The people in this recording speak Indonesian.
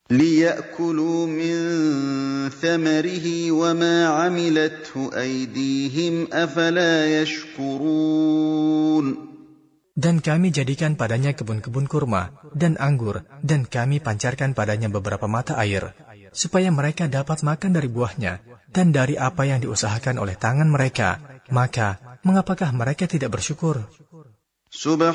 لِيَأْكُلُوا مِن ثَمَرِهِ وَمَا عَمِلَتْهُ أَيْدِيهِمْ أَفَلَا يَشْكُرُونَ. Dan kami jadikan padanya kebun-kebun kurma dan anggur, dan kami pancarkan padanya beberapa mata air, supaya mereka dapat makan dari buahnya, dan dari apa yang diusahakan oleh tangan mereka. Maka, mengapakah mereka tidak bersyukur? سبحان